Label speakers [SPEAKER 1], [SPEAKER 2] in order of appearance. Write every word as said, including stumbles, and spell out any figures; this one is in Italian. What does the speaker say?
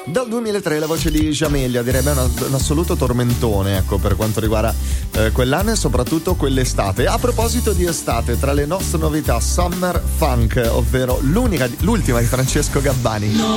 [SPEAKER 1] Dal duemilatré la voce di Jamelia, direi beh, un, un assoluto tormentone, ecco, per quanto riguarda eh, quell'anno e soprattutto quell'estate. A proposito di estate, tra le nostre novità Summer Funk, ovvero l'unica, l'ultima di Francesco Gabbani.